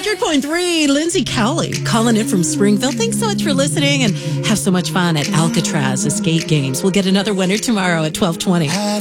100.3, Lindsay Cowley calling in from Springville. Thanks so much for listening and have so much fun at Alcatraz Escape Games. We'll get another winner tomorrow at 12:20.